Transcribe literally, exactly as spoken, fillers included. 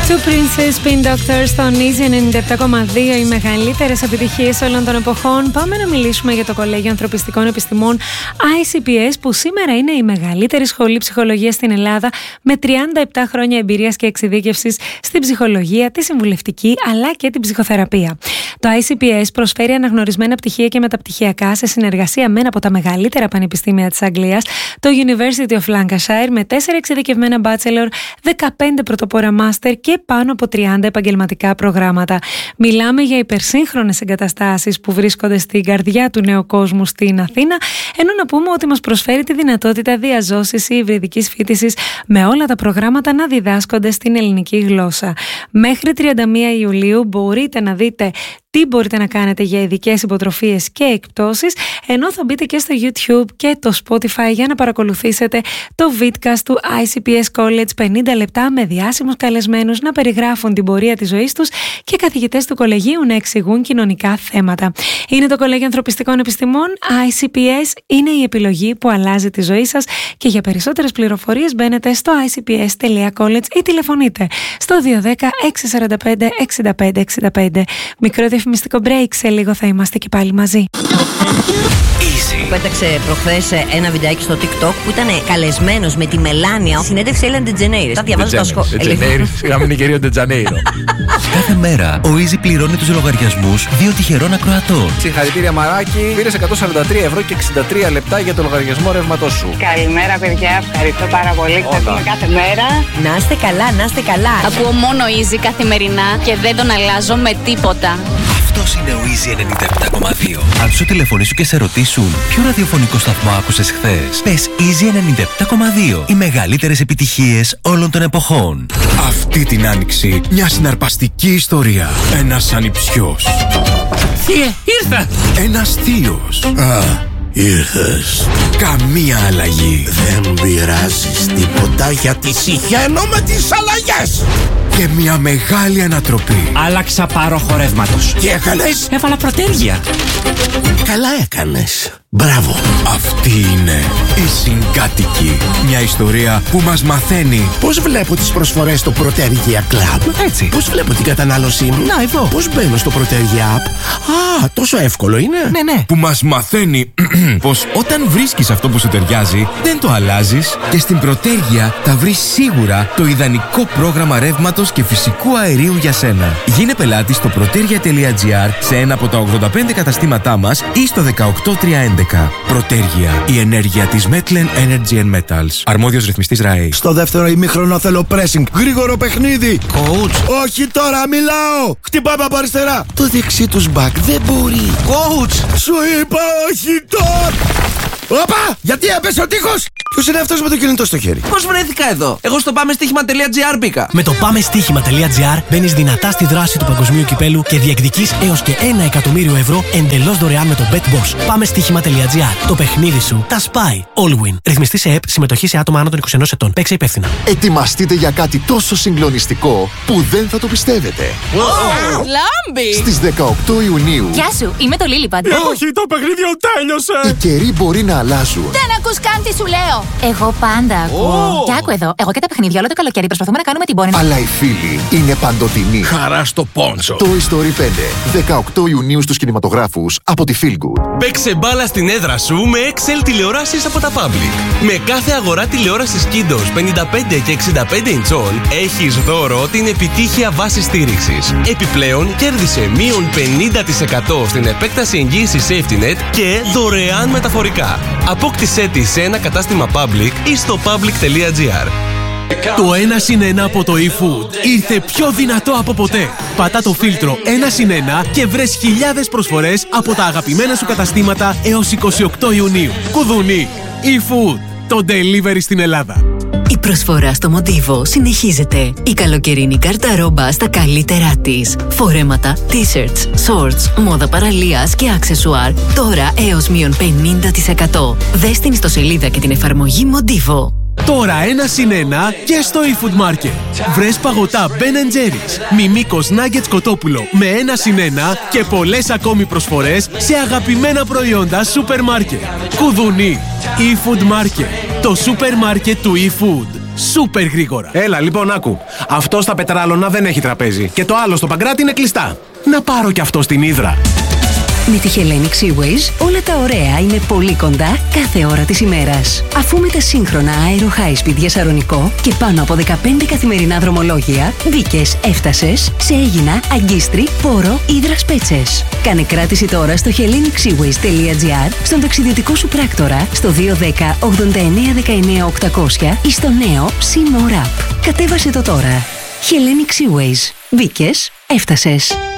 Two Princes, Spin Doctors στον Easy ενενήντα επτά κόμμα δύο, οι μεγαλύτερες επιτυχίες όλων των εποχών. Πάμε να μιλήσουμε για το Κολέγιο Ανθρωπιστικών Επιστημών άι σι πι ες, που σήμερα είναι η μεγαλύτερη σχολή ψυχολογίας στην Ελλάδα, με τριάντα επτά χρόνια εμπειρίας και εξειδίκευσης στην ψυχολογία, τη συμβουλευτική αλλά και την ψυχοθεραπεία. Το άι σι πι ες προσφέρει αναγνωρισμένα πτυχία και μεταπτυχιακά σε συνεργασία με ένα από τα μεγαλύτερα πανεπιστήμια της Αγγλίας, το University of Lancashire, με τέσσερα εξειδικευμένα bachelor, δεκαπέντε πρωτοπόρα master και πάνω από τριάντα επαγγελματικά προγράμματα. Μιλάμε για υπερσύγχρονες εγκαταστάσεις που βρίσκονται στην καρδιά του νέου κόσμου στην Αθήνα, ενώ να πούμε ότι μας προσφέρει τη δυνατότητα διαζώσης ή υβριδικής φοιτησης, με όλα τα προγράμματα να διδάσκονται στην ελληνική γλώσσα. Μέχρι τριάντα μία Ιουλίου μπορείτε να δείτε τι μπορείτε να κάνετε για ειδικές υποτροφίες και εκπτώσεις, ενώ θα μπείτε και στο YouTube και το Spotify για να παρακολουθήσετε το vidcast του άι σι πι ες College, πενήντα λεπτά με διάσημους καλεσμένους να περιγράφουν την πορεία της ζωής τους και καθηγητές του κολεγίου να εξηγούν κοινωνικά θέματα. Είναι το Κολέγιο Ανθρωπιστικών Επιστημών, άι σι πι ες είναι η επιλογή που αλλάζει τη ζωή σας, και για περισσότερες πληροφορίες μπαίνετε στο άι σι πι ες τελεία college ή τηλεφωνείτε στο δύο ένα μηδέν έξι τέσσερα πέντε έξι πέντε έξι πέντε. Μικρό διαφημιστικό break, σε λίγο θα είμαστε και πάλι μαζί. Πέταξε προχθές ένα βιντεάκι στο TikTok που ήταν καλεσμένος με τη Μελάνια, συνέντευξη Έλεν Ντετζενέιρες. Θα διαβάζω τα σχόλια. Ντετζενέιρες, σιγά είναι κυρίω Ντετζανέιρο. Κάθε μέρα ο Easy πληρώνει τους λογαριασμούς δύο τυχερών ακροατών. Συγχαρητήρια Μαράκι, πήρες εκατόν σαράντα τρία ευρώ και εξήντα τρία λεπτά για το λογαριασμό ρεύματός σου. Καλημέρα παιδιά, ευχαριστώ πάρα πολύ. Ξαφνικά κάθε μέρα. Να είστε καλά, να είστε καλά. Ακούω μόνο Easy καθημερινά και δεν τον αλλάζω με τίποτα. Αυτός είναι ο Easy ενενήντα επτά κόμμα δύο. Αν σου τηλεφωνήσουν και σε ρωτήσουν ποιο ραδιοφωνικό σταθμό άκουσες χθες, πες Easy ενενήντα επτά κόμμα δύο. Οι μεγαλύτερες επιτυχίες όλων των εποχών. Αυτή την άνοιξη μια συναρπαστική ιστορία. Ένας ανιψιός. Θείε, ήρθα! Ένας θείος. Α, ήρθες. Καμία αλλαγή. Δεν πειράζεις τίποτα, γιατί συχαίνω με τις αλλαγές. Και μια μεγάλη ανατροπή. Άλλαξα πάροχο ρεύματος. Τι έκανες? Έβαλα προτέρια. Καλά έκανες. Μπράβο. Αυτή είναι η Συγκάτοικη. Μια ιστορία που μας μαθαίνει πώς βλέπω τις προσφορές στο Protergia Club. Έτσι. Πώς βλέπω την κατανάλωσή μου. Να, εδώ. Πώς μπαίνω στο Protergia App. Α, τόσο εύκολο είναι. Ναι, ναι. Που μας μαθαίνει πως όταν βρίσκεις αυτό που σου ταιριάζει, δεν το αλλάζεις, και στην Protergia θα βρεις σίγουρα το ιδανικό πρόγραμμα ρεύματος και φυσικού αερίου για σένα. Γίνε πελάτη στο protergia τελεία gr, σε ένα από τα ογδόντα πέντε καταστήματά μας ή στο δεκαοκτώ τριακόσια έντεκα. Protergia, η ενέργεια της Metlen Energy and Metals. Αρμόδιος ρυθμιστής ΡΑΕ. Στο δεύτερο ημίχρονο θέλω pressing. Γρήγορο παιχνίδι. Coach. Όχι τώρα, μιλάω. Χτυπάμε από αριστερά. Το δεξί τους μπακ δεν μπορεί. Coach. Σου είπα όχι τώρα. Όπα! Γιατί έπεσε ο τείχος! Ποιος είναι αυτός με το κινητό στο χέρι? Πώς βρέθηκα εδώ? Εγώ στο πάμε στοίχημα τελεία gr μπήκα. Με το πάμε στοίχημα τελεία gr μπαίνεις δυνατά στη δράση του παγκοσμίου κυπέλου και διεκδικείς έως και ένα εκατομμύριο ευρώ εντελώς δωρεάν με το BetBoss. Πάμε στοίχημα τελεία gr. Το παιχνίδι σου τα σπάει. All-win. Ρυθμιστή σε ΕΠ, συμμετοχή σε άτομα άνω των είκοσι ενός ετών. Παίξε υπεύθυνα. Ετοιμαστείτε για κάτι τόσο συγκλονιστικό που δεν θα το πιστεύετε. Wow. Λάμπη! Στις δεκαοκτώ Ιουνίου. Γεια σου, είμαι το Lillipad. Όχι, το παιχνίδι τέλειωσε. Οι καιροί μπορεί να αλλάζουν. Δεν ακούς καν τι σου λέω. Εγώ πάντα ακούω. Oh. Και άκου εδώ, εγώ και τα παιχνίδια όλο το καλοκαίρι προσπαθούμε να κάνουμε την πόνη. Αλλά οι φίλοι είναι παντοτινοί. Χαρά στο πόνσο. Toy Story πέντε. δεκαοκτώ Ιουνίου στους κινηματογράφους από τη Feel Good. Παίξε μπάλα στην έδρα σου με εξ ελ τηλεοράσεις από τα Public. Με κάθε αγορά τηλεόρασης Kindos πενήντα πέντε και εξήντα πέντε ιντσών έχεις δώρο την επιτύχεια βάση στήριξης. Επιπλέον κέρδισε μείον πενήντα τοις εκατό στην επέκταση εγγύησης SafetyNet και δωρεάν μεταφορικά. Απόκτησέ τη σε ένα κατάστημα Public ή στο public τελεία gr. Το ένα συν ένα από το eFood ήρθε πιο δυνατό από ποτέ. Πατά το φίλτρο ένα συν ένα και βρες χιλιάδες προσφορές από τα αγαπημένα σου καταστήματα έως είκοσι οκτώ Ιουνίου. Κουδουνί. eFood. Το delivery στην Ελλάδα. Η προσφορά στο Μοντίβο συνεχίζεται. Η καλοκαιρινή καρταρόμπα στα καλύτερά της. Φορέματα, t-shirts, shorts, μόδα παραλίας και αξεσουάρ. Τώρα έως μείον πενήντα τοις εκατό. Δες την ιστοσελίδα και την εφαρμογή Μοντίβο. Τώρα ένα συν ένα και στο eFood Market. Βρες παγωτά Ben and Jerry's, Μιμίκος Nuggets Κοτόπουλο με ένα συν ένα και πολλές ακόμη προσφορές σε αγαπημένα προϊόντα σούπερ μάρκετ. Κουδουνί. eFood Market. Το σούπερ μάρκετ του eFood. σούπερ γρήγορα. Έλα, λοιπόν, άκου. Αυτό στα Πετράλωνα δεν έχει τραπέζι. Και το άλλο στο Παγκράτη είναι κλειστά. Να πάρω κι αυτό στην Ύδρα. Με τη Hellenic Seaways όλα τα ωραία είναι πολύ κοντά κάθε ώρα της ημέρας. Αφού με τα σύγχρονα Aero High Speed για Σαρονικό και πάνω από δεκαπέντε καθημερινά δρομολόγια, μπήκες, έφτασες σε Αίγινα, Αγκίστρι, Πόρο, Ύδρας Πέτσες. Κάνε κράτηση τώρα στο hellenic seaways τελεία gr, στον ταξιδιωτικό σου πράκτορα, στο δύο ένα μηδέν ογδόντα εννέα δεκαεννέα οκτακόσια ή στο νέο SeaMore App. Κατέβασε το τώρα. Hellenic Seaways. Μπήκες, έφτασες.